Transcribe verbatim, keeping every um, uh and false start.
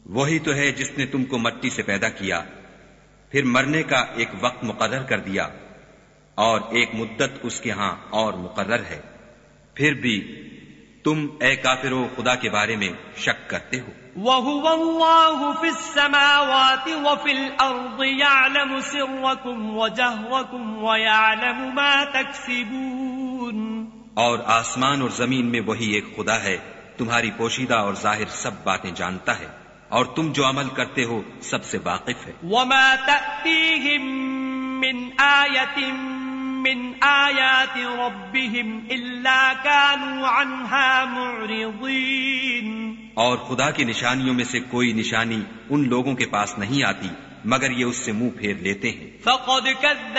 वही तो है जिसने तुमको मट्टी से पैदा किया, फिर मरने का एक वक्त मुकर्रर कर दिया और एक मुद्दत उसके यहां और मुकर्रर है, फिर भी तुम ए काफिरों खुदा के बारे में शक करते हो। वहुवल्लाहु फिस्समावाति व फिल अर्दि यअलमु सिर्रकुम व जहरकुम व यअलमु मा तक्सिबून। और आसमान और जमीन में वही एक खुदा है, तुम्हारी पोशीदा और जाहिर सब बातें जानता है, और तुम जो अमल करते हो सबसे वाकिफ है। वमा तअतीहिम मिन आयतिन मिन आयाति रब्बिहिम इल्ला कानू अन्हा मुअरिदीन। और खुदा की निशानियों में से कोई निशानी उन लोगों के पास नहीं आती मगर ये उससे मुंह फेर लेते हैं। फक़द